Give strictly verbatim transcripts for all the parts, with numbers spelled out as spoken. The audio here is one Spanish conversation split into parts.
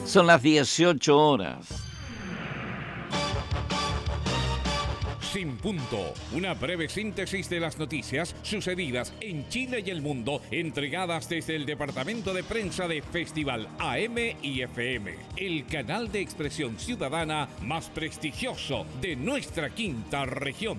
Son las dieciocho horas. Sin punto, una breve síntesis de las noticias sucedidas en Chile y el mundo, entregadas desde el departamento de prensa de Festival A M y F M, el canal de expresión ciudadana más prestigioso de nuestra quinta región.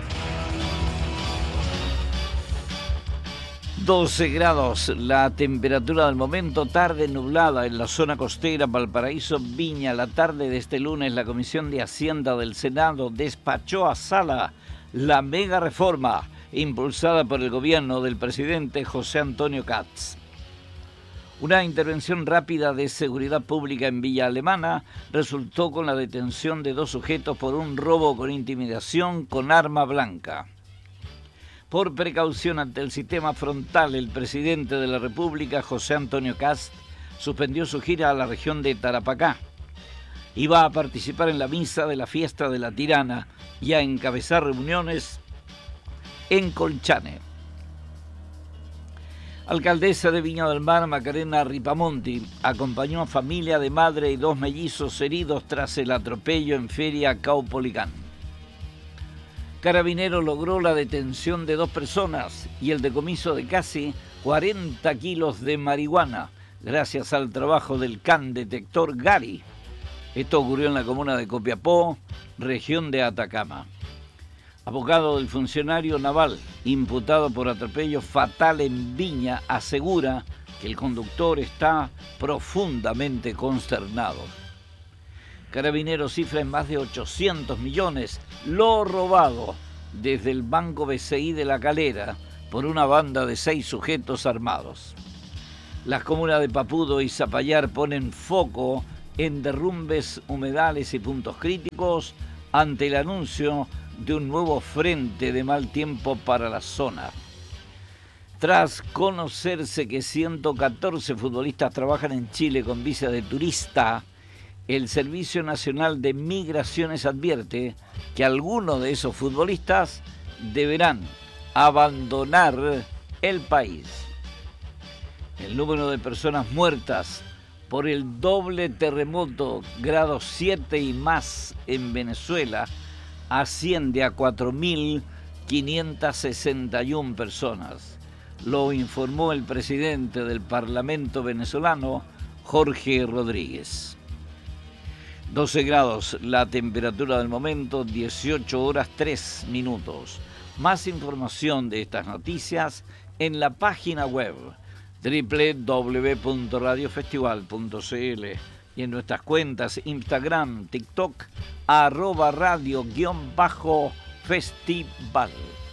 doce grados, la temperatura del momento, tarde nublada en la zona costera, Valparaíso, Viña. La tarde de este lunes, la Comisión de Hacienda del Senado despachó a sala la mega reforma impulsada por el gobierno del presidente José Antonio Kast. Una intervención rápida de seguridad pública en Villa Alemana resultó con la detención de dos sujetos por un robo con intimidación con arma blanca. Por precaución ante el sistema frontal, el presidente de la República, José Antonio Kast, suspendió su gira a la región de Tarapacá. Iba a participar en la misa de la fiesta de la Tirana y a encabezar reuniones en Colchane. Alcaldesa de Viña del Mar, Macarena Ripamonti, acompañó a familia de madre y dos mellizos heridos tras el atropello en Feria Caupolicán. Carabineros logró la detención de dos personas y el decomiso de casi cuarenta kilos de marihuana, gracias al trabajo del can detector Gary. Esto ocurrió en la comuna de Copiapó, región de Atacama. Abogado del funcionario naval, imputado por atropello fatal en Viña, asegura que el conductor está profundamente consternado. Carabineros cifra en más de ochocientos millones lo robado desde el Banco B C I de La Calera por una banda de seis sujetos armados. Las comunas de Papudo y Zapallar ponen foco en derrumbes, humedales y puntos críticos ante el anuncio de un nuevo frente de mal tiempo para la zona. Tras conocerse que ciento catorce futbolistas trabajan en Chile con visa de turista, el Servicio Nacional de Migraciones advierte que algunos de esos futbolistas deberán abandonar el país. El número de personas muertas por el doble terremoto grado siete y más en Venezuela asciende a cuatro mil quinientas sesenta y una personas. Lo informó el presidente del Parlamento venezolano, Jorge Rodríguez. doce grados, la temperatura del momento, dieciocho horas tres minutos. Más información de estas noticias en la página web doble u doble u doble u punto radio festival punto c l y en nuestras cuentas Instagram, TikTok, arroba radio guión bajo festival.